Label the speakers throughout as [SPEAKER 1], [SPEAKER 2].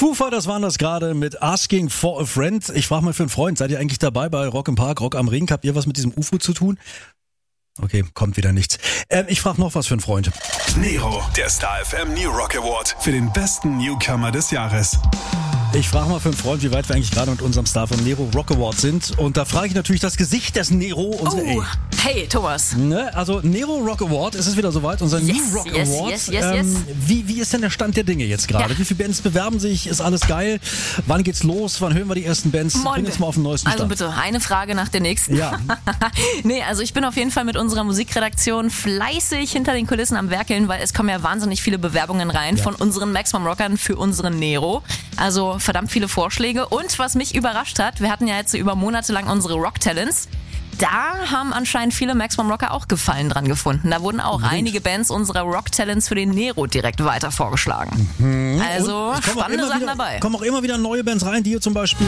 [SPEAKER 1] Foo Fighters waren das gerade mit Asking for a Friend. Ich frage mal für einen Freund, seid ihr eigentlich dabei bei Rock im Park, Rock am Ring? Habt ihr was mit diesem UFO zu tun? Okay, kommt wieder nichts. Ich frage noch was für einen Freund.
[SPEAKER 2] Nero, der Star FM New Rock Award für den besten Newcomer des Jahres.
[SPEAKER 1] Ich frage mal für einen Freund, wie weit wir eigentlich gerade mit unserem Star vom Nero Rock Award sind. Und da frage ich natürlich das Gesicht des Nero.
[SPEAKER 3] Hey, Thomas.
[SPEAKER 1] Ne? Also Nero Rock Award, es ist wieder soweit, unser New Rock Award.
[SPEAKER 3] Yes.
[SPEAKER 1] Wie ist denn der Stand der Dinge jetzt gerade? Ja. Wie viele Bands bewerben sich? Ist alles geil? Wann geht's los? Wann hören wir die ersten Bands? Bring jetzt mal auf den neuesten Stand.
[SPEAKER 3] Also bitte, eine Frage nach der nächsten.
[SPEAKER 1] Ja.
[SPEAKER 3] Nee, also ich bin auf jeden Fall mit unserer Musikredaktion fleißig hinter den Kulissen am Werkeln, weil es kommen ja wahnsinnig viele Bewerbungen rein von unseren Maximum Rockern für unseren Nero. Also verdammt viele Vorschläge. Und was mich überrascht hat, wir hatten ja jetzt über Monate lang unsere Rock Talents. Da haben anscheinend viele Maximum Rocker auch Gefallen dran gefunden. Da wurden auch einige Bands unserer Rock Talents für den Nero direkt weiter vorgeschlagen. Also spannende Sachen dabei.
[SPEAKER 1] Kommen auch immer wieder neue Bands rein, die hier zum Beispiel...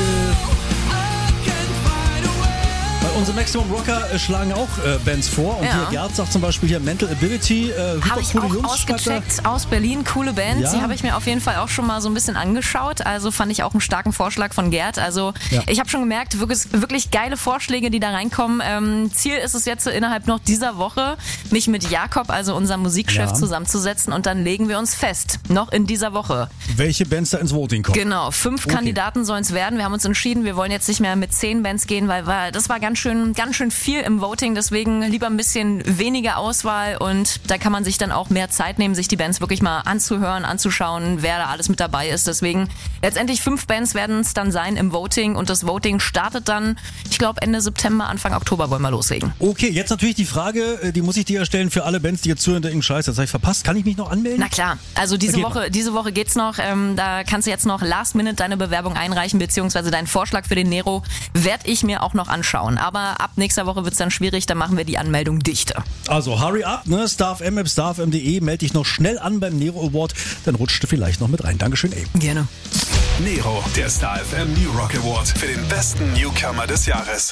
[SPEAKER 1] Unsere Maximum Rocker schlagen auch Bands vor. Und hier Gerd sagt zum Beispiel hier Mental Ability.
[SPEAKER 3] Habe ich auch ausgecheckt aus Berlin. Coole Band.
[SPEAKER 1] Ja.
[SPEAKER 3] Die habe ich mir auf jeden Fall auch schon mal so ein bisschen angeschaut. Also fand ich auch einen starken Vorschlag von Gerd. Also ich habe schon gemerkt, wirklich geile Vorschläge, die da reinkommen. Ziel ist es jetzt innerhalb noch dieser Woche, mich mit Jakob, also unserem Musikchef, zusammenzusetzen. Und dann legen wir uns fest, noch in dieser Woche.
[SPEAKER 1] Welche Bands da ins Voting kommen.
[SPEAKER 3] Genau, 5 Kandidaten sollen es werden. Wir haben uns entschieden, wir wollen jetzt nicht mehr mit 10 Bands gehen, weil das war ganz schön viel im Voting, deswegen lieber ein bisschen weniger Auswahl und da kann man sich dann auch mehr Zeit nehmen, sich die Bands wirklich mal anzuhören, anzuschauen, wer da alles mit dabei ist. Deswegen letztendlich 5 Bands werden es dann sein im Voting und das Voting startet dann, ich glaube Ende September, Anfang Oktober wollen wir loslegen.
[SPEAKER 1] Okay, jetzt natürlich die Frage, die muss ich dir stellen für alle Bands, die jetzt zuhören und denken, scheiße, das habe ich verpasst. Kann ich mich noch anmelden?
[SPEAKER 3] Na klar, also diese Woche geht's noch, da kannst du jetzt noch last minute deine Bewerbung einreichen, beziehungsweise deinen Vorschlag für den Nero werde ich mir auch noch anschauen, aber ab nächster Woche wird es dann schwierig, dann machen wir die Anmeldung dicht.
[SPEAKER 1] Also hurry up, ne? StarFM, starfm.de, melde dich noch schnell an beim Nero Award, dann rutscht du vielleicht noch mit rein. Dankeschön, ey.
[SPEAKER 3] Gerne.
[SPEAKER 2] Nero, der Star FM New Rock Award für den besten Newcomer des Jahres.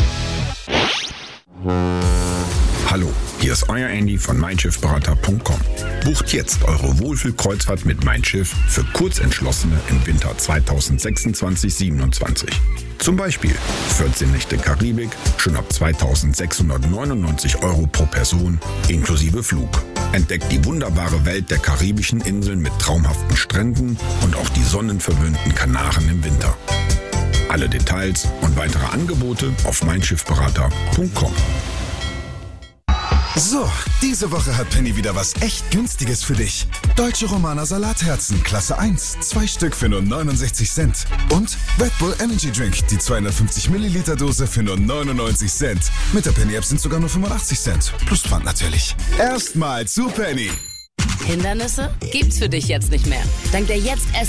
[SPEAKER 4] Hallo, hier ist euer Andy von meinschiffberater.com. Bucht jetzt eure Wohlfühlkreuzfahrt mit Mein Schiff für Kurzentschlossene im Winter 2026-27. Zum Beispiel 14 Nächte Karibik, schon ab 2.699 € pro Person, inklusive Flug. Entdeckt die wunderbare Welt der karibischen Inseln mit traumhaften Stränden und auch die sonnenverwöhnten Kanaren im Winter. Alle Details und weitere Angebote auf meinschiffberater.com.
[SPEAKER 5] So, diese Woche hat Penny wieder was echt Günstiges für dich. Deutsche Romaner Salatherzen, Klasse 1, 2 Stück für nur 69 Cent. Und Red Bull Energy Drink, die 250 Milliliter Dose für nur 99 Cent. Mit der Penny App sind sogar nur 85 Cent. Plus Pfand natürlich. Erstmal zu Penny.
[SPEAKER 6] Hindernisse gibt's für dich jetzt nicht mehr. Dank der Jetzt